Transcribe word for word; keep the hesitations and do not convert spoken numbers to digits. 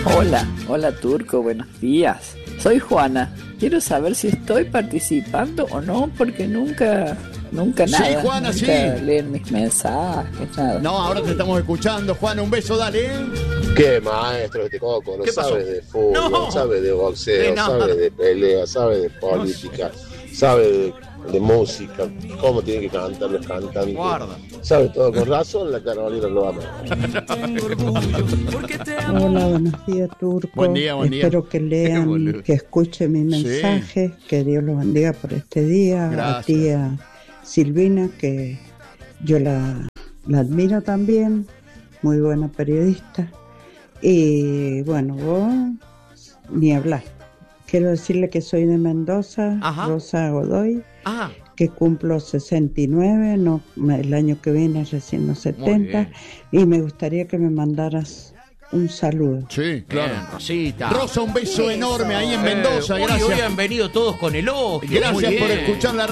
Hola, hola Turco, buenos días. Soy Juana. Quiero saber si estoy participando o no, porque nunca, nunca nada. Sí, Juana, nunca sí. leen mis mensajes, nada. No, ahora te estamos escuchando, Juana, un beso, dale. Qué maestro este coco, no sabe de fútbol, No. sabe de boxeo, De nada. sabe de pelea, sabe de política, sabe de, de música, cómo tiene que cantar los cantantes. Guarda. Sabe todo, con razón la Carolina lo ama. Hola, buenos días, Turco. Buen día, buen día. Espero que Qué lean, boludo. que escuchen mi Sí. mensaje, que Dios los bendiga por este día. Gracias. A tía Silvina, que yo la, la admiro también, muy buena periodista. Y bueno, vos ni hablar. Quiero decirle que soy de Mendoza, Ajá. Rosa Godoy, Ah, que cumplo sesenta y nueve, no, el año que viene recién los setenta, bien. y me gustaría que me mandaras un saludo. sí, claro. Bien, Rosita. Rosa, un beso enorme ahí en Eh, Mendoza, hoy, gracias. hoy han venido todos con elogio. Muy Gracias por bien. escuchar la